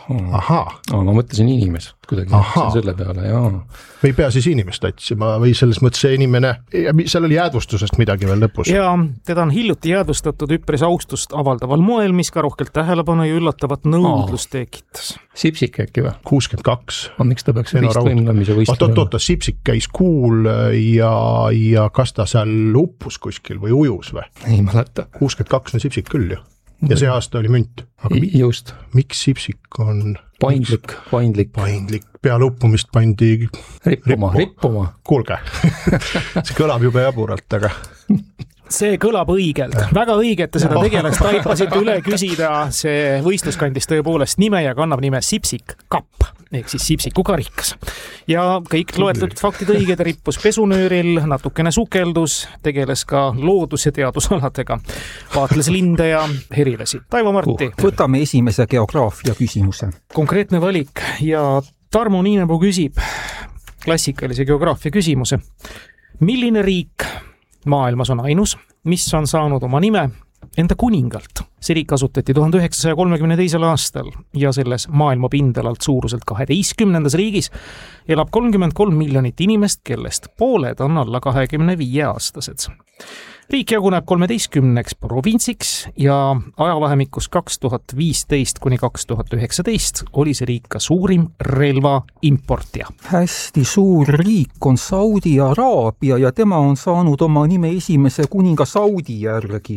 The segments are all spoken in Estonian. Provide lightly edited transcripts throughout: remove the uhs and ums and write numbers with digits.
Ahaa. Ma mõtlesin inimesed kuidagi selle peale, jaa. Me ei pea siis inimest otsima või selles mõttes see inimene, seal oli jäädvustusest midagi veel lõpus. Ja teda on hiljuti jäädvustatud üpris austust avaldaval moel, mis ka rohkelt tähelepanu ja üllatavat nõudlust tekitas. Sipsik äkki või? 62. Miks ta peaks võistlemise võistlema? Oota, Sipsik käis kuul ja kas ta seal uppus kuskil või ujus või? Ei mäleta. 62 on Sipsik küll ju. Ja see aasta oli münt. Just. Miks Sipsik on... Paindlik. Peale uppumist pandi rippuma. Kuulge, see kõlab jube jaburalt, aga... See kõlab õigelt. Väga õige, et te seda tegelast taipasite üle küsida. See võistlus kandis tõepoolest nime ja kannab nime Sipsik Kapp, ehk siis Sipsiku karikas. Ja kõik loetletud faktid õiged, rippus pesunööril, natukene sukeldus, tegeles ka loodus- ja teadusaladega. Vaatles linde ja herilesid. Taivo Marti. Võtame esimese geograafia küsimuse. Konkreetne valik ja Tarmo Niinepuu küsib klassikalise geograafia küsimuse. Milline riik maailmas on ainus, mis on saanud oma nime enda kuningalt? See riik asutati 1932. aastal ja selles maailma pindalalt suuruselt 12. riigis elab 33 miljonit inimest, kellest pooled on alla 25 aastased. Riik jaguneb 13 provintsiks ja ajavahemikus 2015 kuni 2019 oli see riik ka suurim relva importija. Hästi suur riik on Saudi Araabia ja tema on saanud oma nime esimese kuninga Saudi järgi.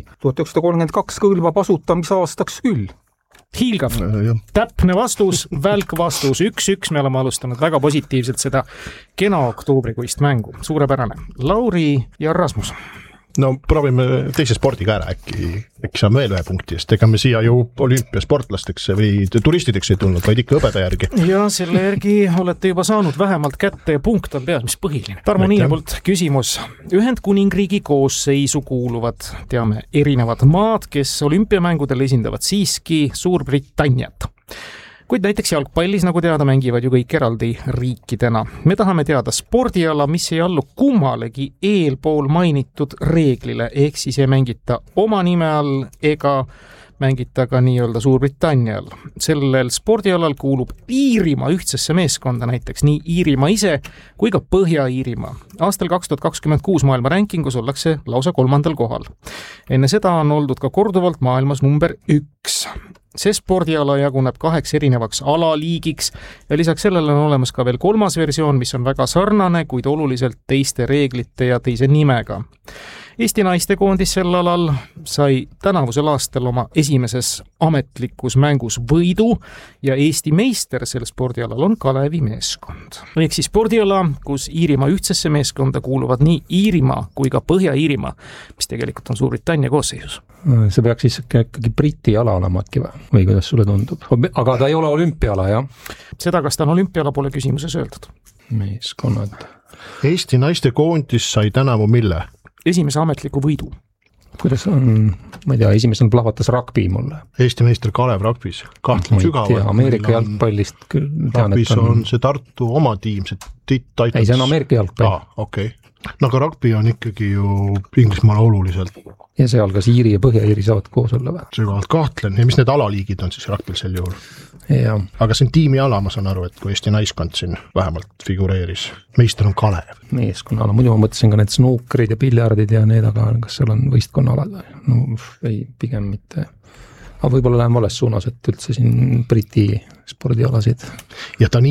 1932 kõlbab asutamisaastaks küll. Hiilgav. Täpne vastus, välk vastus, 1-1, me oleme alustanud väga positiivselt seda kena oktoobrikuist mängu. Suurepärane. Lauri ja Rasmus. No proovime teise spordiga ära, äkki saame veel ühe punkti, sest ega me siia ju olümpiasportlasteks või turistideks ei tulnud, vaid ikka õpeda järgi. Ja selle järgi olete juba saanud vähemalt kätte ja punkt on peas, mis põhiline. Tarmo Niinepult küsimus. Ühendkuningriigi koosseisu kuuluvad, teame, erinevad maad, kes olümpiamängudel esindavad siiski Suurbritanniat. Kuid näiteks jalgpallis, nagu teada, mängivad ju kõik eraldi riikidena. Me tahame teada spordiala, mis ei allu kummalegi eelpool mainitud reeglile, ehk siis ei mängita oma nime all ega mängita ka nii-öelda Suurbritannia all. Sellel spordialal kuulub Iirimaa ühtsesse meeskonda, näiteks nii Iirimaa ise kui ka Põhja-Iirimaa. Aastal 2026 maailma rankingus ollakse lausa 3. kohal. Enne seda on oldud ka korduvalt maailmas number 1. See spordiala jaguneb 8 erinevaks alaliigiks ja lisaks sellele on olemas ka veel 3. versioon, mis on väga sarnane, kuid oluliselt teiste reeglite ja teise nimega. Eesti naistekoondis sel alal sai tänavusel aastal oma esimeses ametlikus mängus võidu ja Eesti meister sel spordialal on Kalevi meeskond. Ehk siis spordiala, kus Iirimaa ühtsesse meeskonda kuuluvad nii Iirimaa kui ka Põhja-Iirimaa, mis tegelikult on Suurbritannia koosseisus. See peaks siis ikkagi Briti ala olema äkki või kuidas sulle tundub? Aga ta ei ole olümpiala, jah? Seda, kas ta on olümpiala, pole küsimuses öeldud. Meeskonnad. Eesti naistekoondis sai tänavu mille? Esimese ametliku võidu. Kuidas on, ma ei tea, esimesel plahvatas rugby mulle. Eesti meister Kalev rugbis. Kahtlen sügavalt. Ameerika jalgpallist küll. Rugbis on see Tartu oma tiim, see Titans. Ei, see on Ameerika jalgpall. Okei. No aga rugby on ikkagi ju Inglismaal oluliselt. Ja seal kas Iiri ja Põhja-Iiri saavad koos olla või? Sügavalt kahtlen. Ja mis need alaliigid on siis rugbil sel juhul? Ja. Aga see on tiimi ala, ma saan aru, et kui Eesti naiskond siin vähemalt figureeris. Meister on Kalev. Meeskonna ala. Muidu ma mõtlesin ka need snookrid ja piljardid ja need, aga kas seal on võistkonna alad või? No ei, pigem mitte. Aga võib-olla läheme vales suunas, et üldse siin Briti spordialasid. Ja ta on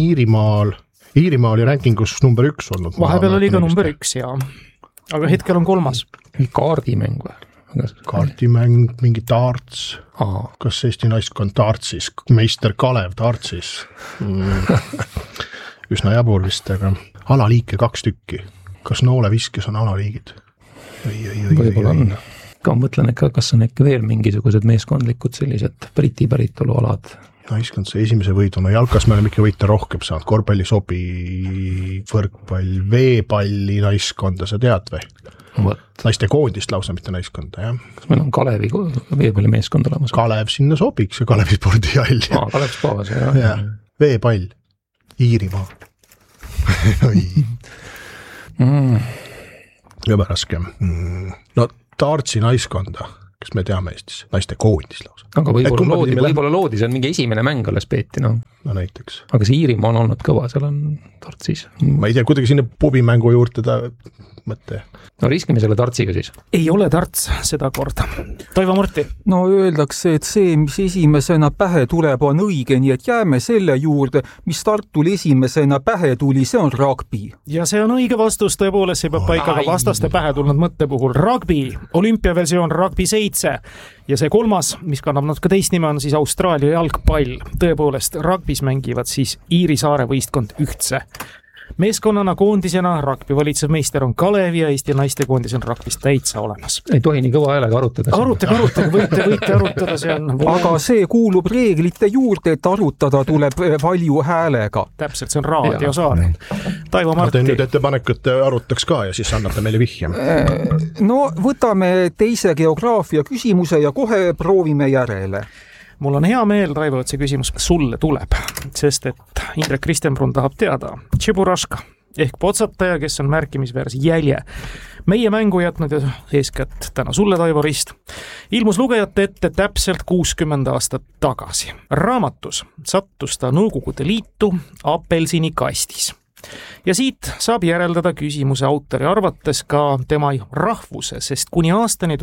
Iirimaa oli rankingus number 1 olnud. Vahepeal oli ka number 1, jaa. Aga hetkel on 3. Kaardimäng või? Kaardimäng, mingi darts. Kas Eesti naiskond dartsis? Meister Kalev dartsis. Üsna jabur vist, aga alaliike 2 tükki. Kas nooleviskes on alaliigid? Võib-olla on. Ka mõtlen, kas on äkki veel mingisugused meeskondlikud sellised Briti päritolu alad. Naiskond see esimese võidu, no jalkas me oleme ikka võita rohkem saanud, korvpalli sobi, võrkpall, veepalli naiskonda, sa tead või? Naiste koondist lausa, mitte naiskonda, jah. Kas meil on Kalevi veepalli meeskond olemas? Kalev sinna sobiks ja Kalevi spordihall. Kalev spaas, jah. Veepall, Iirimaa. Jube raske. No Tartsi naiskonda kes me teame Eestis, naiste koondis lausa. Aga võib-olla loodi, see on mingi esimene mäng alles peeti, no näiteks. Aga see Iirimaa on olnud kõva, seal on Tartsis. Ma ei tea, kuidagi sinna pubimängu juurde ta mõte. No riskime selle Tartsiga siis. Ei ole Tarts seda korda. Toivo Murti. No öeldakse, et see, mis esimesena pähe tuleb, on õige, nii et jääme selle juurde, mis Tartul esimesena pähe tuli, see on rugby. Ja see on õige vastus, tõepoolest see peab paika ka vastaste pähe tulnud mõtte puhul. Rugby, olümpiaversioon rugby 7 ja see kolmas, mis kannab natuke teist nime, on siis Austraalia jalgpall. Tõepoolest, rugbys mängivad siis Iiri saare võistkond ühtse meeskonnana, koondisena. Rugby valitsev meister on Kalev ja Eesti naistekoondis on rugbys täitsa olemas. Ei tohi nii kõva häälega arutada. Arutage, võite arutada, see on... Aga see kuulub reeglite juurde, et arutada tuleb valju häälega. Täpselt, see on raadiosaade. Taivo Marti. Teen nüüd ettepanek, et arutaks ka ja siis annate meile vihje. No võtame teise geograafia küsimuse ja kohe proovime järele. Mul on hea meel, Taivo, et see küsimus sulle tuleb, sest et Indrek Kristenbrun tahab teada. Tšeburaška ehk potsataja, kes on märkimisväärse jälje meie mängu jätnud ja eeskätt täna sulle, Taivo Rist, ilmus lugejate ette täpselt 60 aastat tagasi. Raamatus sattus ta Nõukogude Liitu apelsini kastis. Ja siit saab järeldada küsimuse autori arvates ka tema rahvuse, sest kuni aastani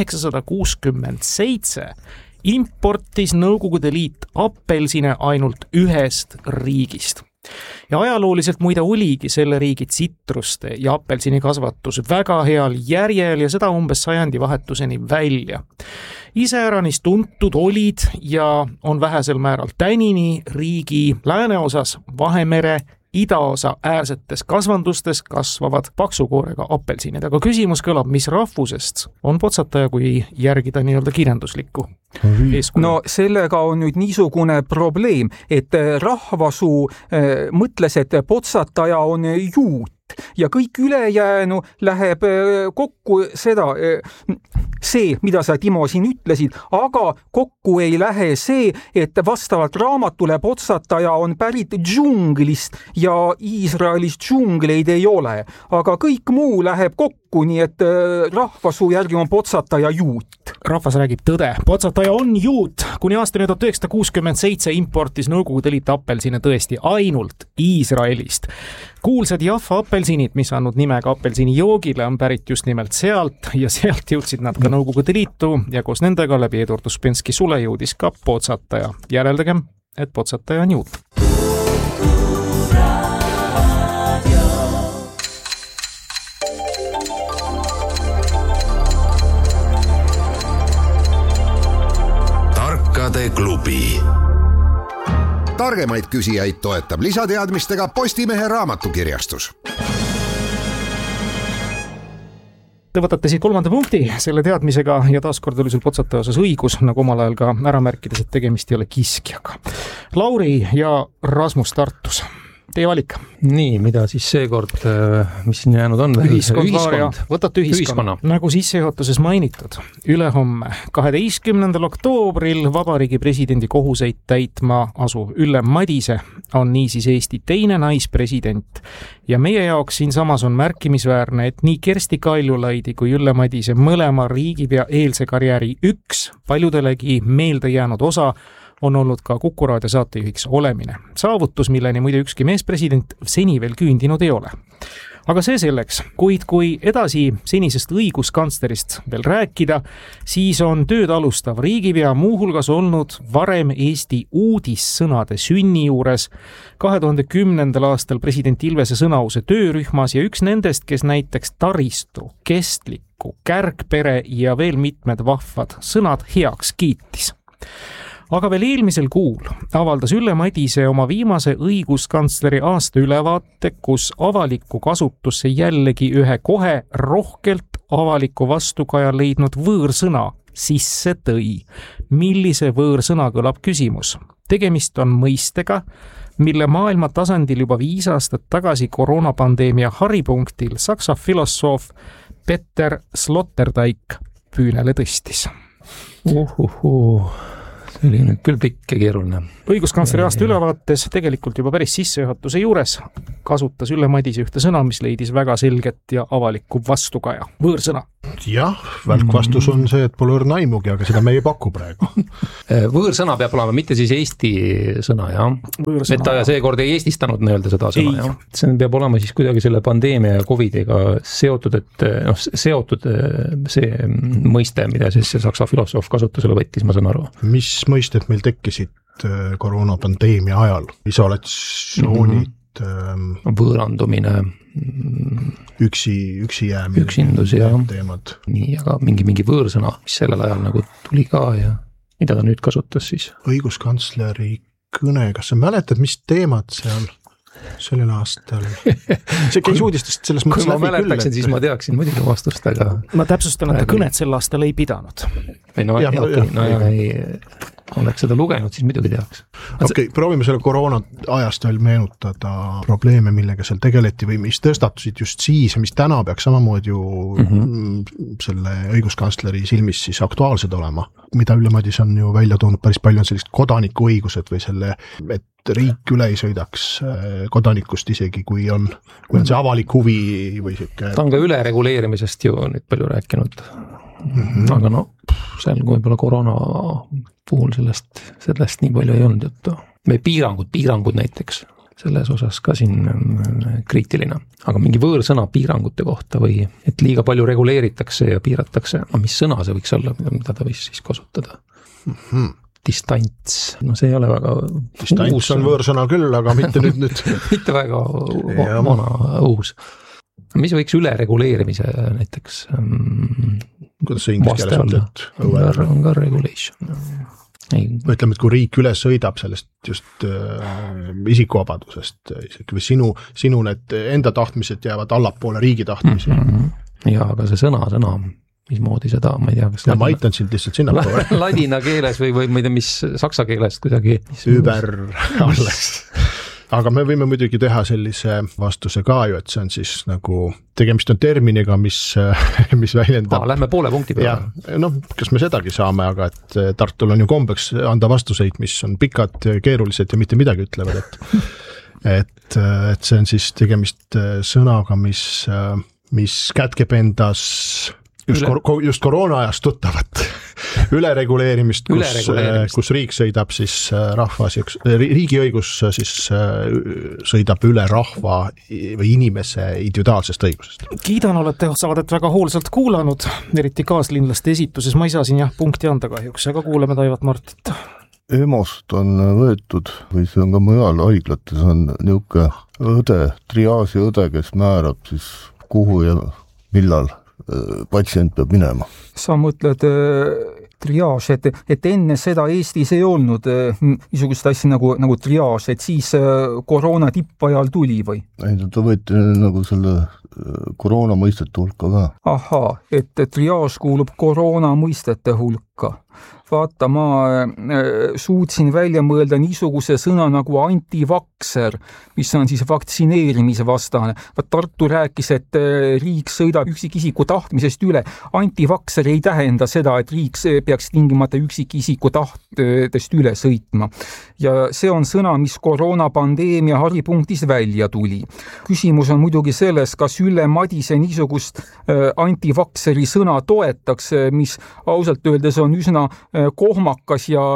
1967 importis Nõukogude Liit apelsine ainult ühest riigist. Ja ajalooliselt muide oligi selle riigi tsitruste ja apelsini kasvatus väga heal järjel ja seda umbes sajandi vahetuseni välja. Iseäranis tuntud olid ja on vähesel määral tänini riigi lääneosas Vahemere idaosa äärsetes kasvandustes kasvavad paksukoorega apelsinid. Aga küsimus kõlab, mis rahvusest on potsataja, kui järgida nii-öelda kirjanduslikku eeskuju? No sellega on nüüd niisugune probleem, et rahvasuu mõtles, et potsataja on juut ja kõik ülejäänu läheb kokku see, mida sa, Timo, siin ütlesid, aga kokku ei lähe see, et vastavalt raamatule potsataja on pärit džunglist ja Iisraelis džungleid ei ole, aga kõik muu läheb kokku, nii et rahvasuu järgi on potsataja juut. Rahvas räägib tõde. Potsataja on juut. Kuni aastani 1967 importis Nõukogude Liit apelsine tõesti ainult Iisraelist. Kuulsad Jaffa apelsinid, mis andnud nimega apelsini joogile, on pärit just nimelt sealt ja sealt jõudsid nad ka Nõukogude Liitu ja koos nendega läbi Eduard Uspensky sule jõudis ka potsataja. Järeldagem, et potsataja on juut. Tarkade klubi. Targemaid küsijaid toetab lisateadmistega Postimehe raamatukirjastus. Te võtate siit 3. punkti selle teadmisega ja taaskord oli sul potsataja osas õigus, nagu omal ajal ka ära märkides, et tegemist ei ole kiskjaga. Lauri ja Rasmus Tartus. Teie valik. Nii, mida siis seekord, mis siin jäänud on? Ühiskond. Võtate ühiskonna. Nagu sissejuhatuses mainitud, ülehomme 12. oktoobril Vabariigi presidendi kohuseid täitma asuv Ülle Madise on niisiis Eesti teine naispresident. Ja meie jaoks siin samas on märkimisväärne, et nii Kersti Kaljulaidi kui Ülle Madise mõlema riigipea eelse karjääri üks paljudelegi meelde jäänud osa on olnud ka Kuku Raadio saatejuhiks olemine. Saavutus, milleni muide ükski meespresident seni veel küündinud ei ole. Aga see selleks, kuid kui edasi senisest õiguskantslerist veel rääkida, siis on tööd alustav riigipea muuhulgas olnud varem Eesti uudissõnade sünni juures 2010. aastal president Ilvese sõnause töörühmas ja üks nendest, kes näiteks taristu, kestliku, kärgpere ja veel mitmed vahvad sõnad heaks kiitis. Aga veel eelmisel kuul avaldas Ülle Madise oma viimase õiguskantsleri aasta ülevaate, kus avalikku kasutusse jällegi ühe kohe rohkelt avalikku vastukaja leidnud võõrsõna sisse tõi. Millise võõrsõna kõlab küsimus? Tegemist on mõistega, mille maailma tasandil juba 5 aastat tagasi koroonapandeemia haripunktil saksa filosoof Peter Sloterdijk püünele tõstis. see oli nüüd küll pikk ja keeruline. Õiguskantsleri aasta ülevaates tegelikult juba päris sissejuhatuse juures kasutas Ülle Madise ühte sõna, mis leidis väga selget ja avalikku vastukaja. Võõrsõna. Jah, välkvastus on see, et pole õrna aimugi, aga seda me ei paku praegu. Võõrsõna peab olema, mitte siis Eesti sõna, jah? Et ta seekord ei eestistanud nii-öelda seda sõna, jah? See peab olema siis kuidagi selle pandeemia ja COVIDiga seotud, et seotud see mõiste, mida siis see saksa filosoof kasutusele võttis, ma saan aru. Mis mõisted meil tekkisid koroonapandeemia ajal? Isolatsioonid, võõrandumine, üksi jäämine, üksindus ja teemad. Nii, aga mingi võõrsõna, mis sellel ajal nagu tuli ka ja mida ta nüüd kasutas siis? Õiguskantsleri kõne, kas sa mäletad, mis teemad seal sellel aastal? See käis uudistest selles mõttes läbi küll. Kui ma mäletaksin, siis ma teaksin muidugi vastust, aga... Ma täpsustan, et ta kõnet sel aastal ei pidanud. Oleks seda lugenud, siis muidugi teaks. Okei, proovime selle koroona ajast veel meenutada probleeme, millega seal tegeleti või mis tõstatusid just siis ja mis täna peaks samamoodi ju selle õiguskantsleri silmis siis aktuaalsed olema. Mida Ülle Madis on ju välja toonud, päris palju on sellist kodanikuõigused või selle, et riik üle ei sõidaks kodanikust isegi, kui on see avalik huvi või siuke... Ta on ka ülereguleerimisest ju nüüd palju rääkinud. Aga seal kui võib-olla koroona puhul sellest nii palju ei olnud juttu. Või piirangud näiteks, selles osas ka siin kriitiline. Aga mingi võõrsõna piirangute kohta või et liiga palju reguleeritakse ja piiratakse, mis sõna see võiks olla, mida ta võis siis kasutada? Distants, see ei ole väga Distants uus. On võõrsõna küll, aga mitte nüüd. Mitte väga vana uus. Mis võiks ülereguleerimise näiteks? Kuidas see inglise keeles ütled? Under regulation. Ütleme, et kui riik üle sõidab sellest just isikuvabadusest või sinu need enda tahtmised jäävad allapoole riigi tahtmisi. Ja, aga see sõna, mismoodi seda, ma ei tea, kas... ma aitan sind lihtsalt sinna poole. Ladina keeles või ma ei tea, mis saksa keelest kuidagi... Über alles. Aga me võime muidugi teha sellise vastuse ka ju, et see on siis nagu, tegemist on terminiga, mis väljendab... Lähme poole punkti peale. Kas me sedagi saame, aga et Tartul on ju kombeks anda vastuseid, mis on pikad, keerulised ja mitte midagi ütlevad, et see on siis tegemist sõnaga, mis kätkeb endas just koroona ajast tuttavat ülereguleerimist, kus riik sõidab siis riigiõigus siis sõidab üle rahva või inimese individuaalsest õigusest. Kiidan, olete saadet väga hoolsalt kuulanud, eriti kaaslinlaste esituses. Ma ei saa siin punkti anda kahjuks, aga kuuleme Taivat Martit. EMO-st on võetud, või see on ka mujal haiglates, on niuke triaasi õde, kes määrab siis kuhu ja millal patsient peab minema. Sa mõtled triaaž, et enne seda Eestis ei olnud niisugust asja nagu triaaž, et siis koroona tippajal tuli või? Ei, ta võeti nagu selle koroona mõistete hulka ka. Ahaa, et triaaž kuulub koroona mõistete hulka. Vaata, ma suutsin välja mõelda niisuguse sõna nagu antivakser, mis on siis vaktsineerimise vastane. Tartu rääkis, et riik sõidab üksikisiku tahtmisest üle. Antivakser ei tähenda seda, et riik peaks tingimata üksikisiku tahtest üle sõitma. Ja see on sõna, mis koroonapandeemia haripunktis välja tuli. Küsimus on muidugi selles, kas Ülle Madise niisugust antivakseri sõna toetaks, mis ausalt öeldes on üsna kohmakas ja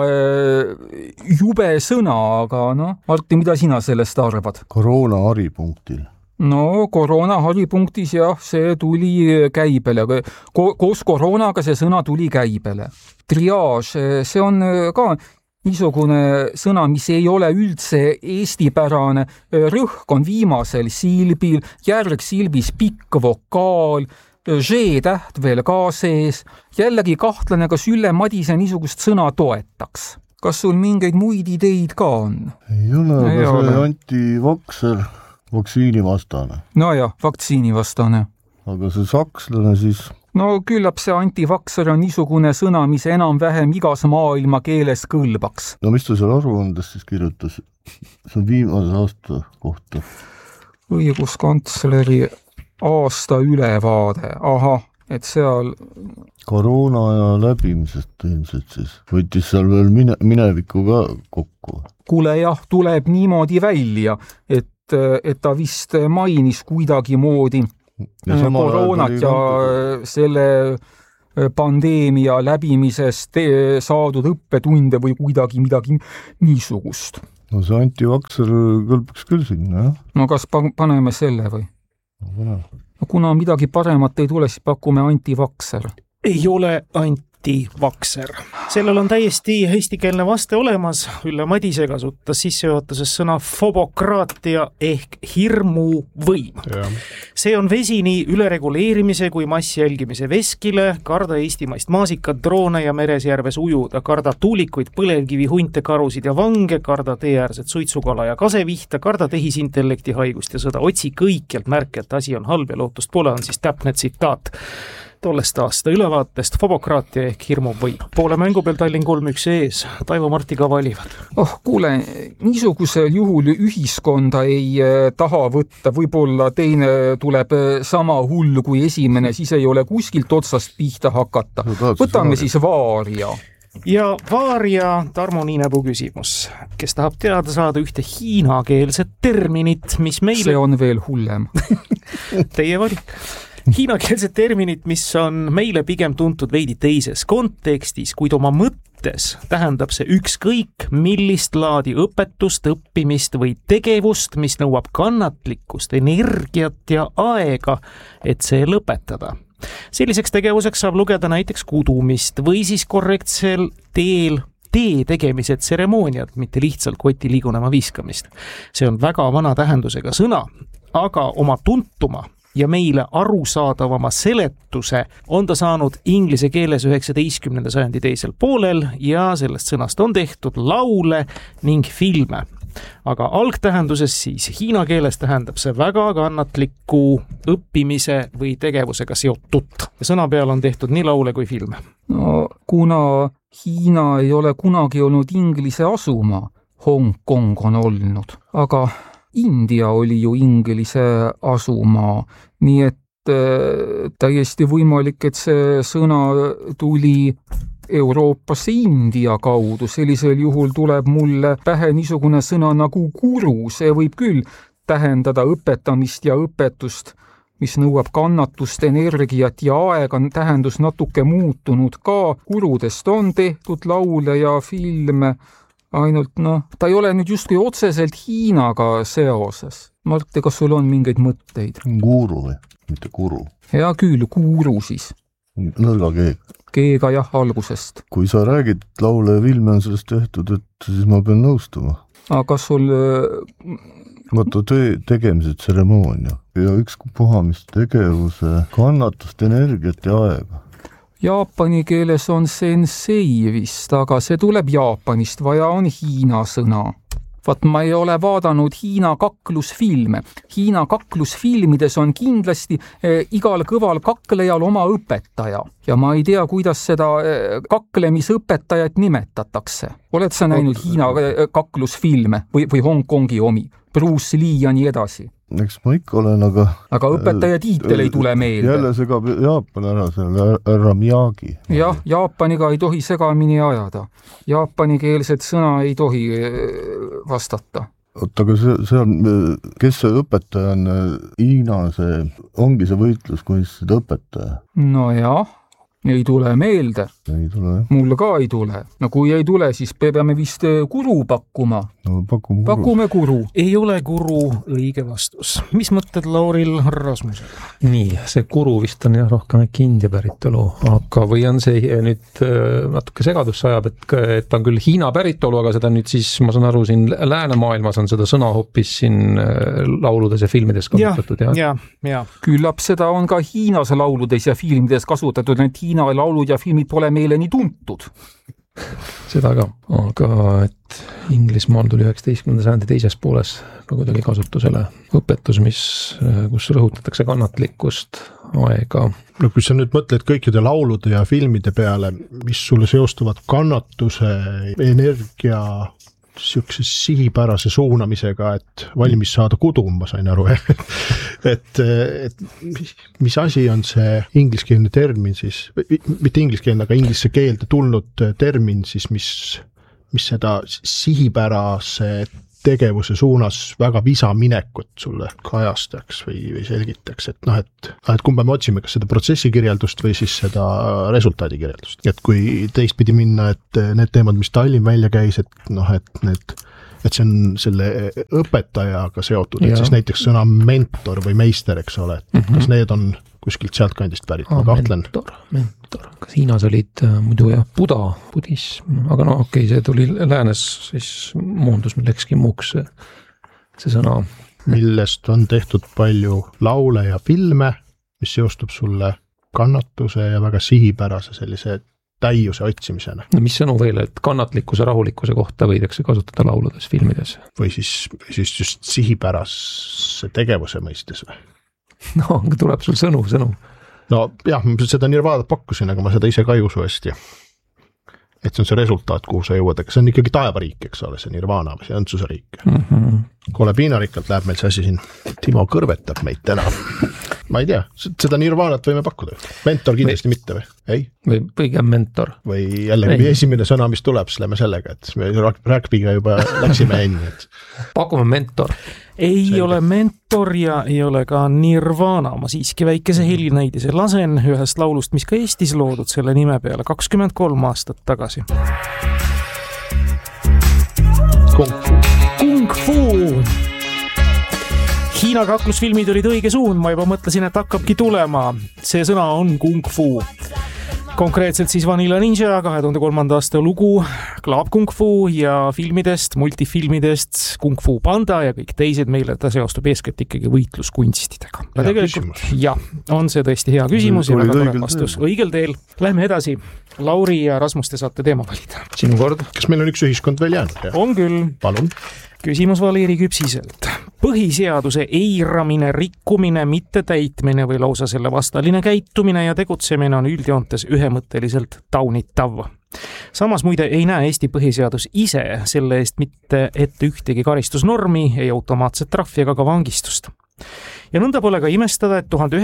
jube sõna, aga Martti, mida sina sellest arvad? Koroona haripunktil. Koroona haripunktis jah, see tuli käibele. Koos koroonaga see sõna tuli käibele. Triaaž, see on ka niisugune sõna, mis ei ole üldse eestipärane. Rõhk on viimasel silbil, järg silbis pikk vokaal, G-täht veel ka sees. Jällegi kahtlane, kas Ülle Madise niisugust sõna toetaks. Kas sul mingeid muid ideid ka on? Ei ole, aga see antivakser, vaktsiinivastane. Vaktsiinivastane. Aga see sakslane siis... küllap see antivakser on niisugune sõna, mis enam-vähem igas maailma keeles kõlbaks. Mis ta seal aruandes siis kirjutas? See on viimase aasta kohta. Õiguskantsleri aasta ülevaade. et seal koroona ja läbimisest ilmselt siis võttis seal veel minevikku ka kokku. Kuule jah, tuleb niimoodi välja, et ta vist mainis kuidagi moodi koroonat ja selle pandeemia läbimisest saadud õppetunde või kuidagi midagi niisugust. No see antivakser kõlbaks küll sinna, jah? No kas paneme selle või? No, kuna midagi paremat ei tule, siis pakume antivakser. Ei ole antivakser. Sellel on täiesti eestikeelne vaste olemas. Ülle Madise kasutas sissejuhatuses sõna fobokraatia ehk hirmu võim. Ja. See on vesi nii ülereguleerimise kui massjälgimise veskile, karda eestimaist maasikat, droone ja meresjärves ujuda, karda tuulikuid, põlevkivi, hunte, karusid ja vange, karda teeäärset suitsukala ja kasevihta, karda tehisintellekti haigust ja sõda. Otsi kõikjalt märke, et asi on halb ja lootust pole, on siis täpne tsitaat tollest aasta ülevaatest fobokraatia ehk hirmu võim. Poole mängu peal Tallinn 3-1 ees, Taivo Martiga valivad. Kuule, niisugusel juhul ühiskonda ei taha võtta, võib-olla teine tuleb sama hull kui esimene, siis ei ole kuskilt otsast pihta hakata. Võtame siis Vaaria. Ja Vaaria, Tarmo Niinepuu küsimus, kes tahab teada saada ühte hiinakeelset terminit, mis meile... See on veel hullem. Teie valik. Hiinakeelset terminit, mis on meile pigem tuntud veidi teises kontekstis, kuid oma mõttes tähendab see ükskõik millist laadi õpetust, õppimist või tegevust, mis nõuab kannatlikkust, energiat ja aega, et see lõpetada. Selliseks tegevuseks saab lugeda näiteks kudumist või siis korrektsel teel tee tegemise tseremooniat, mitte lihtsalt koti liigunema viskamist. See on väga vana tähendusega sõna, aga oma tuntuma ja meile arusaadavama seletuse on ta saanud inglise keeles 19. sajandi teisel poolel ja sellest sõnast on tehtud laule ning filme. Aga algtähenduses siis hiina keeles tähendab see väga kannatliku õppimise või tegevusega seotut. Ja sõna peal on tehtud nii laule kui filme. No, kuna Hiina ei ole kunagi olnud Inglise asuma, Hongkong on olnud, aga India oli ju Inglise asumaa, nii et täiesti võimalik, et see sõna tuli Euroopasse India kaudu. Sellisel juhul tuleb mulle pähe niisugune sõna nagu guru. See võib küll tähendada õpetamist ja õpetust, mis nõuab kannatust, energiat ja aega. Tähendus natuke muutunud ka. Gurudest on tehtud laule ja filme. Ainult ta ei ole nüüd justkui otseselt Hiinaga seoses. Martti, kas sul on mingeid mõtteid? Guru või? Mitte guru. Hea küll, guru siis. Nõrga keeg. Keega jah, algusest. Kui sa räägid, et laule ja filme on sellest tehtud, et siis ma pean nõustuma. Aga kas sul... Vaata tegemise tseremoonia ja ükspuha mis tegevuse, kannatust, energiat ja aega. Jaapani keeles on sensei vist, aga see tuleb Jaapanist, vaja on Hiina sõna. Vaat ma ei ole vaadanud Hiina kaklusfilme. Hiina kaklusfilmides on kindlasti igal kõval kaklejal oma õpetaja. Ja ma ei tea, kuidas seda kaklemisõpetajat nimetatakse. Oled sa näinud Hiina kaklusfilme või Hongkongi omi? Bruce Lee ja nii edasi. Eks ma ikka olen, aga õpetaja tiitel ei tule meelde. Jälle segab Jaapan ära selle härra Miyagi. Jah, Jaapaniga ei tohi segamini ajada. Jaapanikeelset sõna ei tohi vastata. Oot, aga see on, kes see õpetaja on? Hiina see, ongi see võitluskunstide õpetaja? No jah. Ei tule meelde. Ei tule. Mul ka ei tule. No kui ei tule, siis peame vist guru pakkuma. No, pakume guru. Ei ole guru õige vastus. Mis mõtted Lauril Rasmusel? Nii, see guru vist on jah rohkem äkki India päritolu, aga või on see nüüd natuke segadus sajab, et ta on küll Hiina päritolu, aga seda nüüd siis, ma saan aru, siin läänemaailmas on seda sõna hoopis siin lauludes ja filmides kasutatud. Ja. Küllap seda on ka Hiinas lauludes ja filmides kasutatud, et Hiina laulud ja filmid pole meile nii tuntud. Seda ka, aga et Inglismaal tuli 19. sajandi teises pooles kuidagi kasutusele õpetus, kus rõhutatakse kannatlikkust, aega. No kui sa nüüd mõtled kõikide laulude ja filmide peale, mis sulle seostuvad kannatuse, energia, siukse sihipärase suunamisega, et valmis saada kudum, ma sain aru, et mis asi on see ingliskeelne termin siis, mitte ingliskeelne, aga inglise keelde tulnud termin siis, mis seda sihipärase tegevuse suunas väga visa minekut sulle kajastaks või selgitaks, et et kumba me otsime, kas seda protsessi kirjeldust või siis seda resultaadi kirjeldust. Et kui teistpidi minna, et need teemad, mis Tallinn välja käis, et see on selle õpetajaga seotud, et siis näiteks sõna mentor või meister, eks ole, et kas need on kuskilt sealt kandist pärit, ma kahtlen. Mentor. Kas Hiinas olid muidu budism, aga see tuli läänes, siis muundus millekski muuks see sõna. Millest on tehtud palju laule ja filme, mis seostub sulle kannatuse ja väga sihipärase sellise täiuse otsimisena. No mis sõnu veel, et kannatlikkuse, rahulikkuse kohta võidakse kasutada lauludes, filmides? Või siis just sihipärase tegevuse mõistes või? No, tuleb sul sõnu. No jah, ma seda Nirvadat pakkusin, aga ma seda ise ka ei usu hästi. Et see on see resultaat, kuhu sa jõuad, aga see on ikkagi taevariik, eks ole, see Nirvana või see õndsusariik. Kole piinarikkalt läheb meil see asi siin. Timo kõrvetab meid täna. Ma ei tea, seda Nirvanat võime pakkuda. Mentor kindlasti mitte või? Ei? Või pigem mentor. Või jällegi esimene sõna, mis tuleb, siis lähme sellega, et me rugbyga juba läksime enne. Pakume mentor. Ei ole mentor ja ei ole ka Nirvana. Ma siiski väikese helinäidise lasen ühest laulust, mis ka Eestis loodud selle nime peale 23 aastat tagasi. Kung Fu! Hiina kaklusfilmid olid õige suund, ma juba mõtlesin, et hakkabki tulema. See sõna on Kung Fu. Konkreetselt siis Vanilla Ninja 2003. aasta lugu, Club Kung Fu ja filmidest, multifilmidest Kung Fu Panda ja kõik teised meile ta seostub eeskätt ikkagi võitluskunstidega. Ja tegelikult, on see tõesti hea küsimus ja väga tore vastus. Õigel teel. Lähme edasi. Lauri ja Rasmus, te saate teema valida. Sinu kord. Kas meil on üks ühiskond veel jäänud? On küll. Palun. Küsimus Valeri Küpsiselt. Põhiseaduse eiramine, rikkumine, mitte täitmine või lausa selle vastaline käitumine ja tegutsemine on üldjoontes ühemõtteliselt taunitav. Samas muide ei näe Eesti põhiseadus ise selle eest mitte ette ühtegi karistusnormi, ei automaatset trahvi ega ka vangistust. Ja nõnda pole ka imestada, et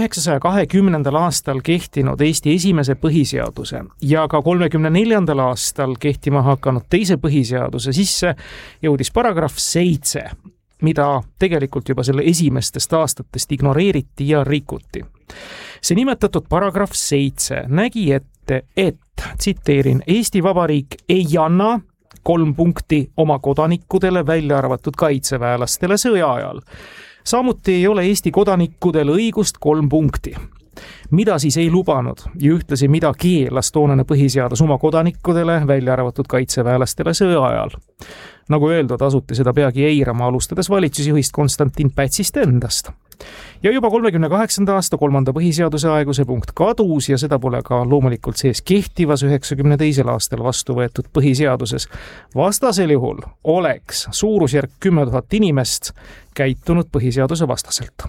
1920. aastal kehtinud Eesti esimese põhiseaduse ja ka 34. aastal kehtima hakanud teise põhiseaduse sisse jõudis paragrahv 7, mida tegelikult juba selle esimestest aastatest ignoreeriti ja rikuti. See nimetatud paragrahv 7 nägi ette, et, tsiteerin, Eesti Vabariik ei anna 3 punkti oma kodanikudele välja arvatud kaitseväelastele sõja ajal. Samuti ei ole Eesti kodanikudel õigust 3 punkti. Mida siis ei lubanud ja ühtlasi mida keelas toonane põhiseadus oma kodanikudele välja arvatud kaitseväelastele sõja ajal? Nagu öeldud, asuti seda peagi eirama, alustades valitsusjuhist Konstantin Pätsist endast. Ja juba 38. aasta 3. põhiseaduse aegu see punkt kadus ja seda pole ka loomulikult sees kehtivas 92. aastal vastu võetud põhiseaduses. Vastasel juhul oleks suurusjärk 10 000 inimest käitunud põhiseaduse vastaselt.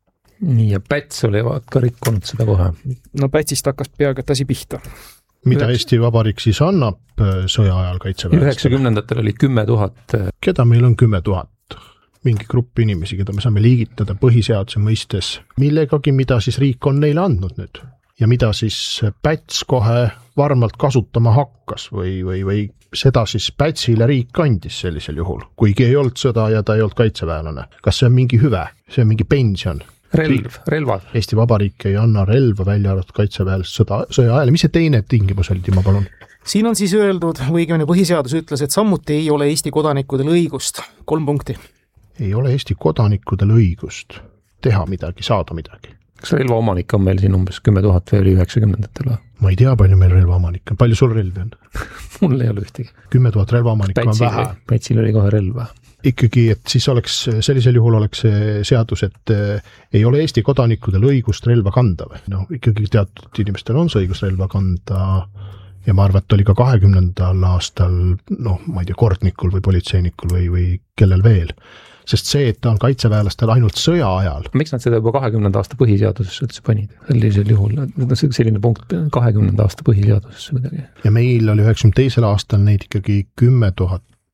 Nii, ja Päts oli ka rikkunud seda kohe. No Pätsist hakkas peaaegu et asi pihta. Mida Eesti Vabariik siis annab sõja ajal kaitseväelastele? 90-ndatel oli 10 000. Keda meil on 10 000? Mingi grupp inimesi, keda me saame liigitada põhiseaduse mõistes millegagi, mida siis riik on neile andnud nüüd. Ja mida siis Päts kohe varmalt kasutama hakkas või seda siis Pätsile riik andis sellisel juhul, kuigi ei olnud sõda ja ta ei olnud kaitseväelane. Kas see on mingi hüve? See on mingi pension? Relvad. Eesti Vabariik ei anna relva välja arvatud kaitseväelast sõja ajal. Mis see teine tingimus oli, ma palun? Siin on siis öeldud, või õigemini põhiseadus ütles, et samuti ei ole Eesti kodanikudel õigust. 3 punkti. Ei ole Eesti kodanikudel õigust teha midagi, saada midagi. Kas relvaomanik on meil siin umbes 10 000 või 90-ndatel? Ma ei tea, palju meil relvaomanik on. Palju sul relvi on? Mul ei ole ühtegi. 10 000 relvaomanik on vähe. Pätsil oli kohe relva. Ikkagi, et siis oleks, sellisel juhul oleks see seadus, et ei ole Eesti kodanikudel õigust relva kanda või? No ikkagi teatud inimestel on see õigus relva kanda ja ma arvan, et oli ka 20. aastal, ma ei tea, kordnikul või politseinikul või kellel veel. Sest see, et ta on kaitseväelastel ainult sõja ajal. Miks nad seda juba 20. aasta põhiseadusesse üldse panid? Sellisel juhul, selline punkt 20. aasta põhiseadusesse midagi. Ja meil oli 92. aastal neid ikkagi 10 000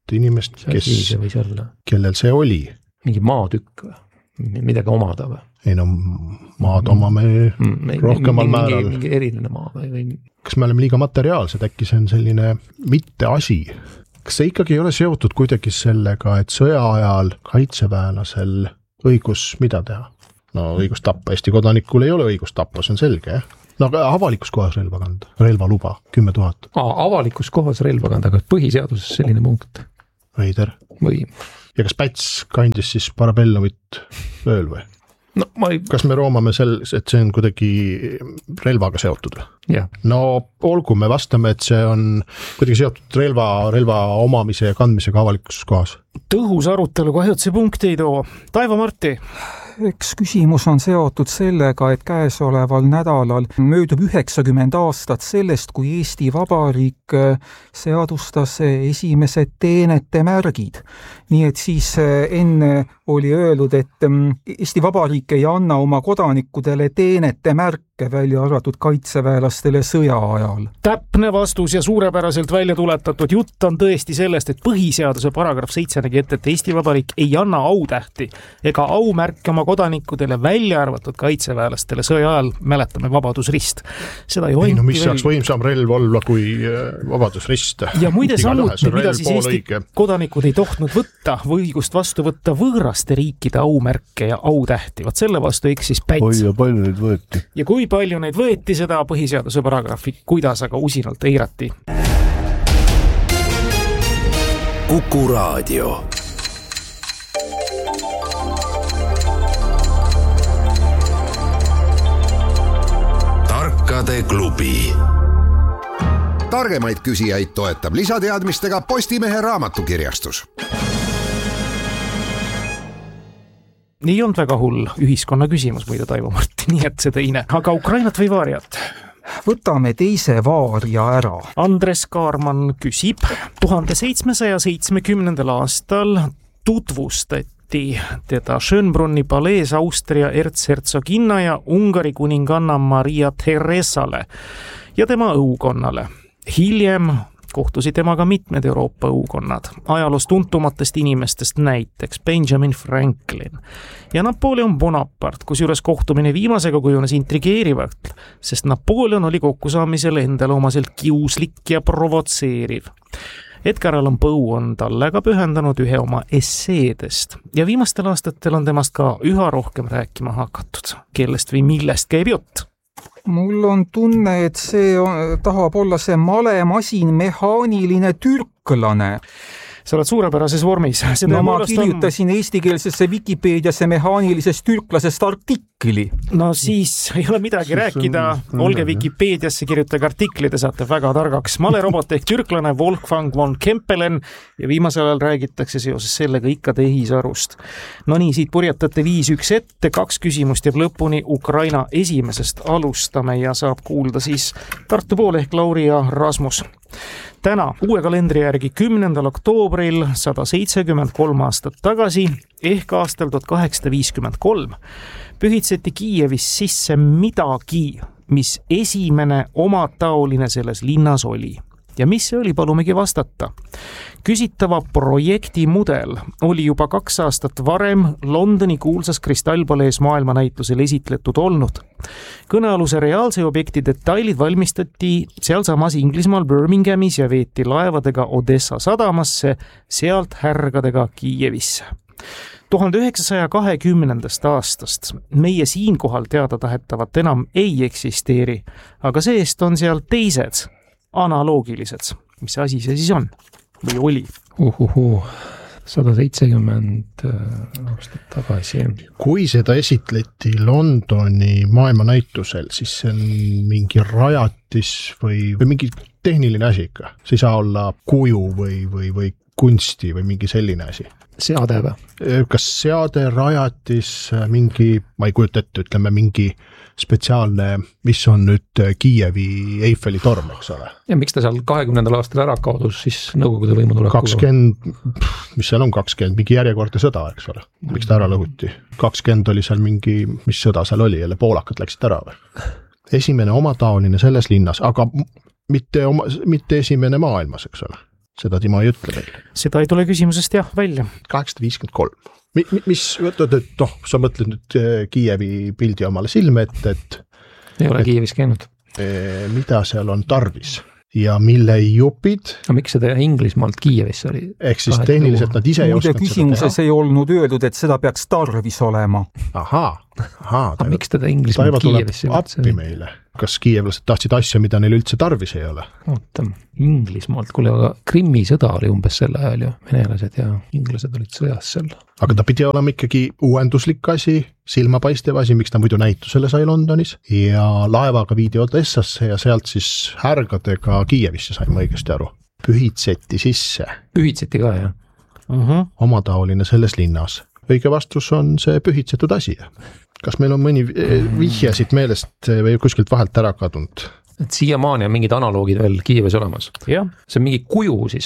inimest, kellel see oli. Mingi maatükk või? Midagi omada või? Ei no, maad omame rohkemal määral. Mingi eriline maa või? Kas me oleme liiga materiaalsed, äkki see on selline mitte asi? Kas see ikkagi ei ole seotud kuidagi sellega, et sõja ajal kaitseväelasel õigus mida teha? No õigus tappa, Eesti kodanikul ei ole õigus tappa, see on selge, jah? No aga avalikus kohas relva kanda, relvaluba, 10 000. Avalikus kohas relva kanda, aga põhiseaduses selline punkt? Veider. Või? Ja kas Päts kandis siis parabellumit ööl või? No, kas me roomame et see on kuidagi relvaga seotud või? Yeah. No olgu, me vastame, et see on kuidagi seotud relva omamise ja kandmisega avalikus kohas. Tõhus arutelu, kahjud see punkti ei too. Taivo Marti. Üks küsimus on seotud sellega, et käesoleval nädalal möödub 90 aastat sellest, kui Eesti Vabariik seadustas esimesed teenete märgid. Nii et siis enne oli öeldud, et Eesti Vabariik ei anna oma kodanikudele teenete märke, välja arvatud kaitseväelastele sõja ajal. Täpne vastus ja suurepäraselt välja tuletatud jutt on tõesti sellest, et põhiseaduse paragrahv 7 nägi ette, et Eesti Vabariik ei anna autähti ega aumärke oma kodanikudele välja arvatud kaitseväelastele sõja ajal, mäletame Vabadusrist. Seda ei no mis saaks võimsam relv olla kui Vabadusrist. Ja muide samuti, mida siis Eesti kodanikud ei tohtnud võtta või õigust vastu võtta võõraste riikide aumärke ja autähti. Vaat selle vastu eksis Päts. Oi, ja palju neid võeti. Ja kui palju neid võeti, seda põhiseaduse paragrahvi, kuidas aga usinalt eirati. Kuku Raadio. Tarkade klubi. Targemaid küsijaid toetab lisateadmistega Postimehe raamatukirjastus. Nii on väga hull ühiskonna küsimus muide, Taivo Marti, nii et see teine. Aga Ukrainat või Vaariat? Võtame teise Vaaria ära. Andres Kaarman küsib. 1770. aastal tutvustati teda Schönbrunni palees Austria ertshertsoginna ja Ungari kuninganna Maria Theresale ja tema õukonnale. Hiljem kohtusid temaga mitmed Euroopa õukonnad, ajaloos tuntumatest inimestest näiteks Benjamin Franklin ja Napoleon Bonaparte, kusjuures kohtumine viimasega kujunes intrigeerivalt, sest Napoleon oli kokkusaamisele endale omaselt kiuslik ja provotseeriv. Edgar Allan Poe on talle ka pühendanud ühe oma esseedest ja viimastel aastatel on temast ka üha rohkem rääkima hakatud, kellest või millest käib jutt. Mul on tunne, et see tahab olla see malemasin mehaaniline türklane. Sa oled suurepärases vormis. No ma kirjutasin eestikeelsesse Wikipeediasse mehaanilisest türklasest artikli. No siis ei ole midagi rääkida. Olge Wikipeediasse, kirjutage artikli, te saate väga targaks. Malerobot ehk türklane Wolfgang von Kempelen ja viimasel ajal räägitakse seoses sellega ikka tehisarust. No nii, siit purjetate 5-1 ette, 2 küsimust jääb lõpuni Ukraina esimesest alustame ja saab kuulda siis Tartu pool ehk Lauri ja Rasmus. Täna, uue kalendri järgi 10. oktoobril 173 aastat tagasi ehk aastal 1853 pühitseti Kiievis sisse midagi, mis esimene omataoline selles linnas oli. Ja mis see oli, palumegi vastata. Küsitava projekti mudel oli juba 2 aastat varem Londoni kuulsas kristallpalees maailmanäitusel esitletud olnud. Kõnealuse reaalse objekti detailid valmistati sealsamas Inglismaal Birminghamis ja veeti laevadega Odessa sadamasse, sealt härgadega Kiievisse. 1920. aastast meie siinkohal teada tahetavat enam ei eksisteeri, aga seest on seal teised analoogilised. Mis asi see siis on? Või oli? 170 aastat tagasi. Kui seda esitleti Londoni maailmanäitusel, siis see on mingi rajatis või mingi tehniline asi ikka. See ei saa olla kuju või kunsti või mingi selline asi. Seade või? Kas seade, rajatis, mingi, ma ei kujuta ette, ütleme mingi spetsiaalne, mis on nüüd Kiievi Eiffeli torm, eks ole. Ja miks ta seal 20. aastal ära kaodus siis Nõukogude võimu tuleku? 20, mis seal on 20, mingi järjekordne sõda, eks ole. Miks ta ära lõhuti? 20 oli seal mingi, mis sõda seal oli, jälle poolakad läksid ära või? Esimene omataoline selles linnas, aga mitte esimene maailmas, eks ole. seda Timo ei ütle meil. Seda ei tule küsimusest jah välja. 853. Mis, sa mõtled nüüd Kiievi pildi omale silme ette, et ei ole Kiievis käinud. Mida seal on tarvis ja mille jupid. Aga miks seda Inglismaalt Kiievisse oli? Ehk siis tehniliselt nad ise ei osanud seda teha. Küsimuses ei olnud öeldud, et seda peaks tarvis olema. Aga miks teda Inglismaalt Kiievisse? Taiva tuleb appi meile. Kas kiievlased tahtsid asja, mida neil üldse tarvis ei ole? Oota, Inglismaalt, kuule, aga Krimmi sõda oli umbes selle ajal ju, venelased ja inglased olid sõjas seal. Aga ta pidi olema ikkagi uuenduslik asi, silmapaistev asi, miks ta muidu näitusele sai Londonis ja laevaga viidi Odessasse ja sealt siis härgadega Kiievisse sain ma õigesti aru. Pühitseti sisse. Pühitseti ka, jah. Omataoline selles linnas. Õige vastus on see pühitsetud asi. Kas meil on mõni vihje siit meelest või kuskilt vahelt ära kadunud? Et siiamaani on mingid analoogid veel Kiievis olemas. Ja. See on mingi kuju siis.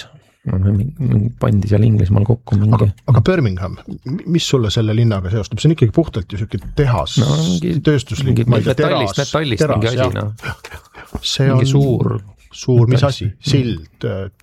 Pandi seal Inglismaal kokku mingi. Aga Birmingham, mis sulle selle linnaga seostub? See on ikkagi puhtalt ju selline tehas, tööstuslik, metallist mingi asi. See on suur mis asi? Sild,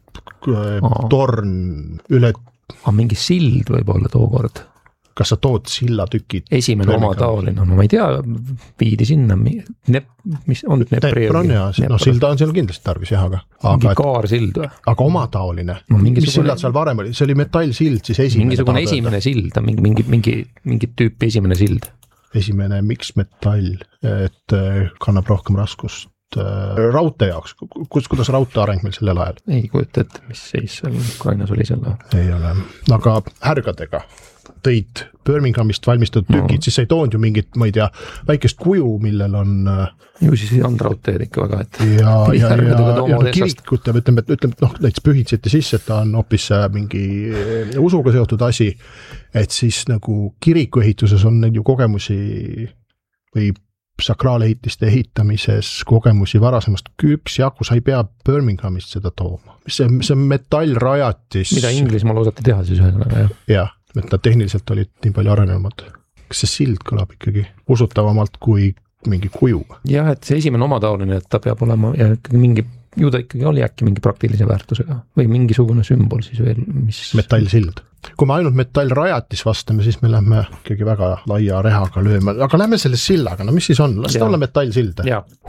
torn, üle... mingi sild võib olla tookord. Kas sa tood sillatükid? Esimene omataoline, no ma ei tea, viidi sinna, mis on Dnepri? Silda on seal kindlasti tarvis jah, aga... Mingi kaarsild või? Aga omataoline? Mis sillad seal varem oli? See oli metallsild, siis esimene... Mingisugune esimene sild, mingi tüüpi esimene sild. Esimene, miks metall, et kannab rohkem raskust? Raudtee jaoks, kuidas raudtee areng meil sellel ajal? Ei kujuta, et mis seis seal Ukrainas oli selle? Ei ole, aga härgadega tõid Birminghamist valmistatud tükid, siis ei toonud ju mingit, ma ei tea, väikest kuju, millel on... Ju siis on raudteed ikka väga, et... Ja kirikut ja ütleme, näiteks pühitseti sisse, et ta on hoopis mingi usuga seotud asi, et siis nagu kirikuehituses on neid ju kogemusi või sakraalehitiste ehitamises kogemusi varasemast üksjagu, sa ei pea Birminghamist seda tooma. See on metallrajatis. Mida Inglismaal osati teha siis ühesõnaga, jah? Jah, et nad tehniliselt olid nii palju arenenumad. Kas see sild kõlab ikkagi usutavamalt kui mingi kuju? Jah, et see esimene omataoline, et ta peab olema ja mingi, ju ta ikkagi oli äkki mingi praktilise väärtusega või mingisugune sümbol siis veel, mis... Metallsild. Kui me ainult metallrajatis vastame, siis me lähme ikkagi väga laia rehaga lööma, aga lähme selle sillaga, no mis siis on? Las ta olla metallsilda.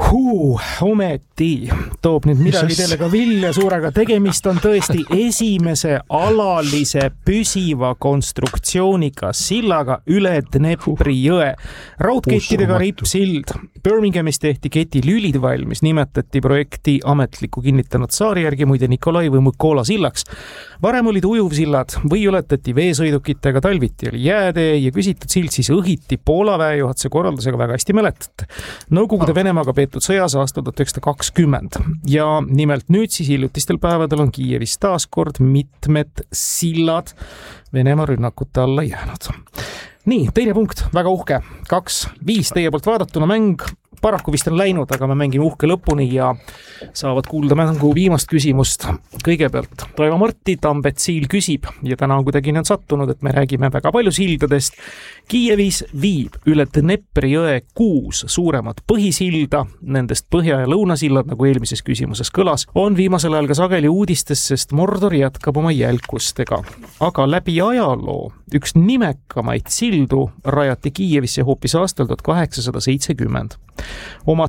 Ometi toob nüüd midagi teile ka Vilja Suurega. Tegemist on tõesti esimese alalise püsiva konstruktsiooniga sillaga üle Dnepri jõe. Raudkettidega rippsild. Birminghamis tehti keti lülid valmis, nimetati projekti ametliku kinnitanud saari järgi muide Nikolai või Mõkola sillaks. Varem olid ujuvsillad või ületati veesõidukitega, talviti oli jäätee ja küsitud sild siis õhiti Poola väejuhatuse korraldusega, väga hästi mäletate. Nõukogude Venemaaga peetud sõjas aastal 1920 ja nimelt nüüd siis hiljutistel päevadel on Kiievis taaskord mitmed sillad Venemaa rünnakute alla jäänud. Nii, teine punkt, väga uhke. 2-5 teie poolt vaadatuna mäng. Paraku vist on läinud, aga me mängime uhke lõpuni ja saavad kuulda mängu viimast küsimust. Kõigepealt Toivo Martti, Tambet Siil küsib ja täna on kuidagi need sattunud, et me räägime väga palju sildadest. Kiievis viib üle Dnepri jõe 6 suuremat põhisilda, nendest põhja- ja lõunasillad, nagu eelmises küsimuses kõlas, on viimasel ajal ka sageli uudistes, sest Mordor jätkab oma jälkustega. Aga läbi ajaloo üks nimekamaid sildu rajati Kiievisse hoopis aastal 1870. Oma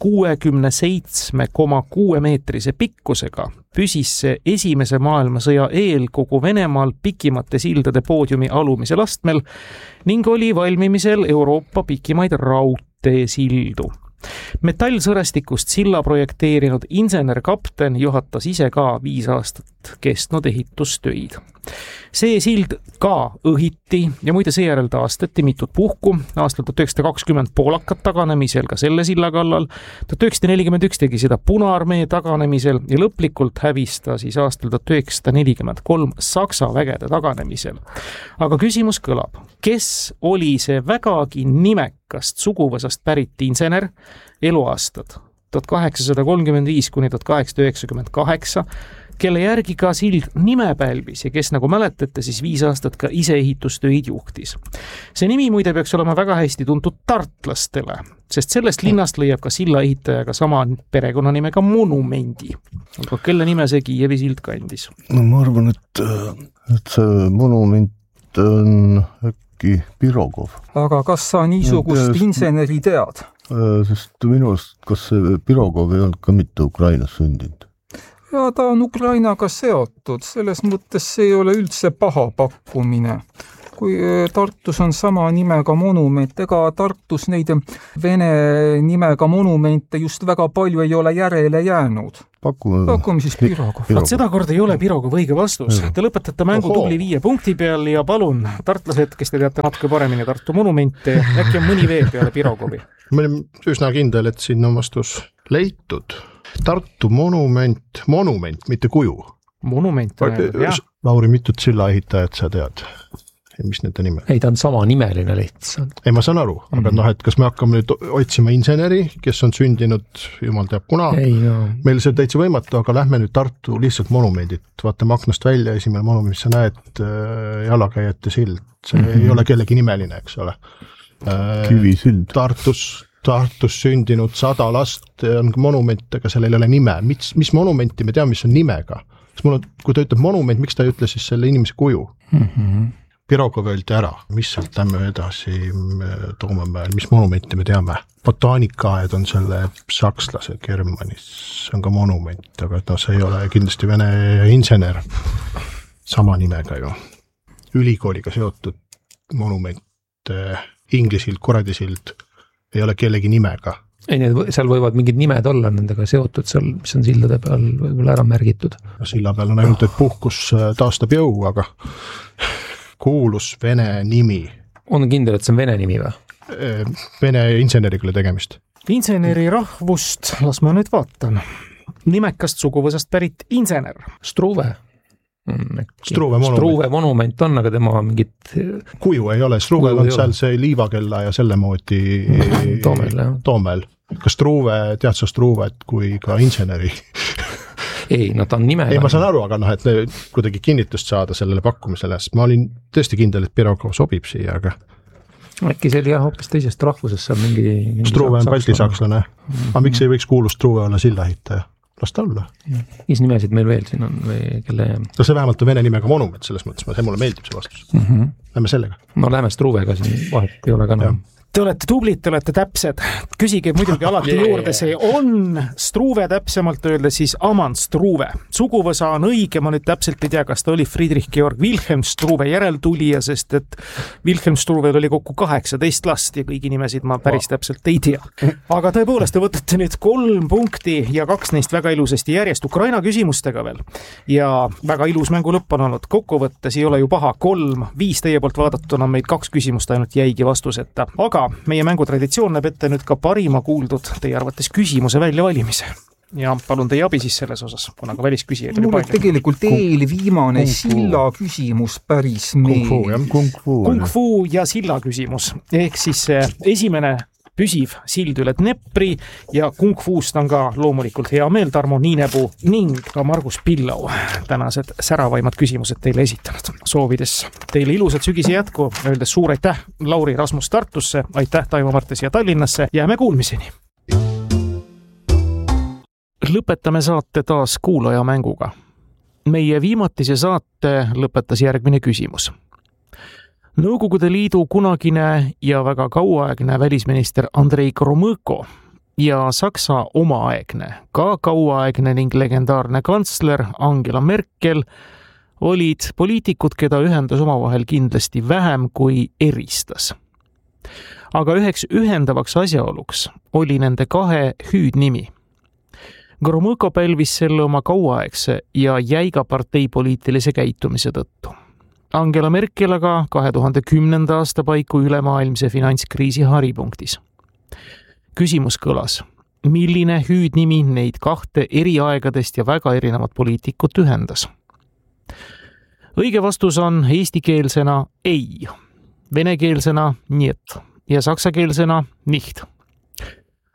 1067,6 meetrise pikkusega püsis see esimese maailmasõja eel kogu Venemaal pikimate sildade poodiumi alumisel astmel ning oli valmimisel Euroopa pikimaid raudteesildu. Metallsõrestikust silla projekteerinud insener-kapten juhatas ise ka 5 aastat kestnud ehitustöid. See sild ka õhiti ja muide seejärel taastati mitut puhku. Aastal 1920 poolakad taganemisel ka selle silla kallal. 1941 tegi seda Punaarmee taganemisel ja lõplikult hävista siis aastal 1943 Saksa vägede taganemisel. Aga küsimus kõlab, kes oli see vägagi nimekast suguvõsast pärit insener, eluaastad 1835 kuni 1898, kelle järgi ka sild nime pälvis ja kes, nagu mäletate, siis 5 aastat ka ise ehitustöid juhtis. See nimi muide peaks olema väga hästi tuntud tartlastele, sest sellest linnast leiab ka silla ehitajaga sama perekonnanimega monumendi. Aga kelle nime see Kiievi sild kandis? No ma arvan, et see monument on äkki Pirogov. Aga kas sa niisugust inseneri tead? Sest minust, kas see Pirogov ei olnud ka mitte Ukrainas sündinud? Ja ta on Ukrainaga seotud, selles mõttes see ei ole üldse paha pakkumine. Kui Tartus on sama nimega monument, ega Tartus neid vene nimega monumente just väga palju ei ole järele jäänud. Pakume siis Pirogov. Vaat seda kord ei ole Pirogov õige vastus. Te lõpetate mängu tubli 5 punkti peal ja palun, tartlased, kes te teate natuke paremini Tartu monumente, äkki on mõni veel peale Pirogovi? Ma olen üsna kindel, et siin on vastus leitud. Tartu monument, mitte kuju. Monument, jah. Lauri, mitut silla ehitajat sa tead? Mis nende nime? Ei, ta on sama nimeline lihtsalt. Ei, ma saan aru, aga et kas me hakkame nüüd otsima inseneri, kes on sündinud, jumal teab kuna. Meil see täitsa võimatu, aga lähme nüüd Tartu lihtsalt monumendit. Vaatame aknast välja, esimene monument, mis sa näed, jalakäijate sild. See ei ole kellegi nimeline, eks ole. Kivisild. Tartus sündinud 100 last on monument, aga sellel ei ole nime. Mis monumenti me teame, mis on nimega? Kui ta ütleb monument, miks ta ei ütle siis selle inimese kuju? Pirogov öeldi ära, mis sealt lämme edasi Toomemäel, mis monumenti me teame? Botaanikaaed on selle sakslase Germanis, see on ka monument, aga see ei ole kindlasti vene insener sama nimega ju. Ülikooliga seotud monument, Inglisild, Kuradisild ei ole kellegi nimega. Ei, seal võivad mingid nimed olla nendega seotud seal, mis on sildade peal võib-olla ära märgitud. Silla peal on ainult, et puhkus taastab jõu, aga kuulus vene nimi. On kindel, et see on vene nimi või? Vene inseneriga tegemist. Inseneri rahvust, las ma nüüd vaatan. Nimekast suguvõsast pärit insener. Struve. Struve monument on, aga tema mingit kuju ei ole, Struve on seal see liivakella ja selle moodi Toomel. Kas Struve, tead sa Struvet kui ka inseneri? Ei, ta on nime. Ei, ma saan aru, aga et kuidagi kinnitust saada sellele pakkumisele, sest ma olin tõesti kindel, et Pirogov sobib siia, aga äkki see oli hoopis teisest rahvusest seal mingi Struve on baltisakslane. Aga miks ei võiks kuulus Struve olla sillaehitaja? Las ta olla. Mis nimesid meil veel siin on või kelle? No see vähemalt on vene nimega monument, selles mõttes, see mulle meeldib see vastus. Lähme sellega. No lähme Struvega siin, vahet ei ole ka enam. Te olete tublid, te olete täpsed. Küsige muidugi alati juurde, see on Struve täpsemalt öeldes siis Amann Struve. Suguvõsa on õige, ma nüüd täpselt ei tea, kas ta oli Friedrich Georg Wilhelm Struve järeltulija, sest et Wilhelm Struvel oli kokku 18 last ja kõigi nimesid ma päris täpselt ei tea. Aga tõepoolest, te võtate nüüd 3 punkti ja 2 neist väga ilusasti järjest Ukraina küsimustega veel. Ja väga ilus mängu lõpp on olnud. Kokkuvõttes ei ole ju paha 3, 5 teie poolt vaadatuna on meid 2 küsimust ainult jäigi vastuseta. Aga meie mängutraditsioon näeb ette nüüd ka parima kuuldud teie arvates küsimuse väljavalimise. Ja palun teie abi siis selles osas, kuna ka välisküsijaid oli palju. Tegelikult eelviimane silla küsimus päris meeldis. Kung fu ja silla küsimus. Ehk siis esimene püsiv sild üle Dnepri ja Kung Fuust on ka loomulikult hea meel Tarmo Niinepuu ning ka Margus Pillau tänased säravaimad küsimused teile esitanud. Soovides teile ilusat sügise jätku, öeldes suur aitäh Lauri Rasmus Tartusse, aitäh Taivo Martes ja Tallinnasse, jääme kuulmiseni. Lõpetame saate taas kuulaja mänguga. Meie viimatise saate lõpetas järgmine küsimus. Nõukogude Liidu kunagine ja väga kauaaegne välisminister Andrei Gromõko ja Saksa omaaegne, ka kauaaegne ning legendaarne kantsler Angela Merkel olid poliitikud, keda ühendas omavahel kindlasti vähem kui eristas. Aga üheks ühendavaks asjaoluks oli nende 2 hüüdnimi. Gromõko pälvis selle oma kauaaegse ja jäiga parteipoliitilise käitumise tõttu. Angela Merkel aga 2010. aasta paiku ülemaailmse finantskriisi haripunktis. Küsimus kõlas, milline hüüdnimi neid 2 eri aegadest ja väga erinevat poliitikut ühendas? Õige vastus on eestikeelsena ei, venekeelsena niet ja saksakeelsena nicht.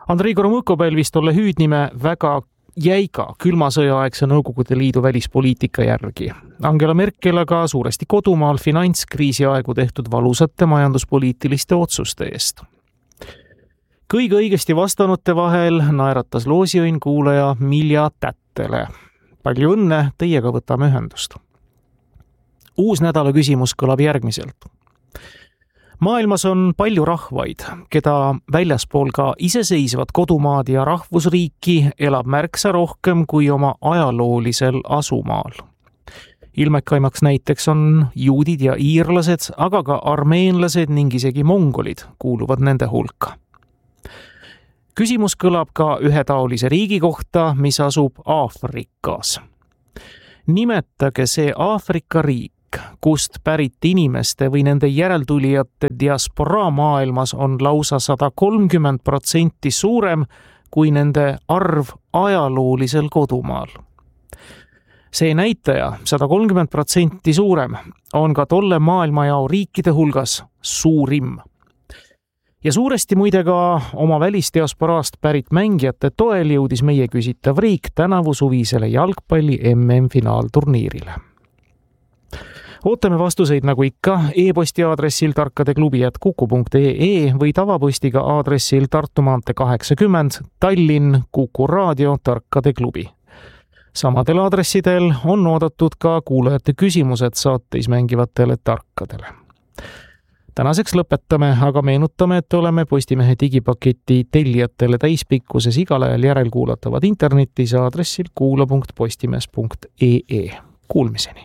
Andrei Gromõko pälvis tolle hüüdnime väga jäiga külma sõjaaegse Nõukogude Liidu välispoliitika järgi. Angela Merkel aga suuresti kodumaal finantskriisi aegu tehtud valusate majanduspoliitiliste otsuste eest. Kõige õigesti vastanute vahel naeratas loosiõnn kuulaja Milja Tättele. Palju õnne, teiega võtame ühendust. Uus nädala küsimus kõlab järgmiselt. Maailmas on palju rahvaid, keda väljaspool ka iseseisvat kodumaad ja rahvusriiki elab märksa rohkem kui oma ajaloolisel asumaal. Ilmekaimaks näiteks on juudid ja iirlased, aga ka armeenlased ning isegi mongolid kuuluvad nende hulka. Küsimus kõlab ka ühetaolise riigi kohta, mis asub Aafrikas. Nimetage see Aafrika riik, kust pärit inimeste või nende järeltulijate diasporaa maailmas on lausa 130% suurem kui nende arv ajaloolisel kodumaal. See näitaja, 130% suurem, on ka tolle maailmajao riikide hulgas suurim. Ja suuresti muide ka oma välisdiasporaast pärit mängijate toel jõudis meie küsitav riik tänavu suvisele jalgpalli MM-finaalturniirile. Ootame vastuseid nagu ikka e-posti aadressil tarkadeklubi@kuku.ee või tavapostiga aadressil Tartu maantee 80 Tallinn Kuku Raadio Tarkade Klubi. Samadel aadressidel on oodatud ka kuulajate küsimused saateis mängivatele tarkadele. Tänaseks lõpetame, aga meenutame, et oleme Postimehe digipaketi tellijatele täispikkuses igal ajal järelkuulatavad internetis aadressil kuula.postimees.ee. Kuulmiseni!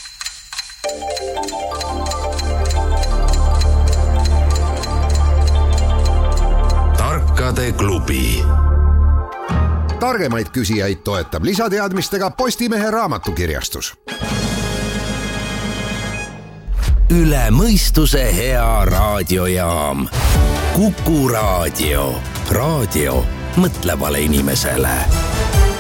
Tarkade klubi. Targemaid küsijaid toetab lisateadmistega Postimehe raamatukirjastus. Üle mõistuse hea raadiojaam. Kuku Raadio. Raadio mõtlevale inimesele.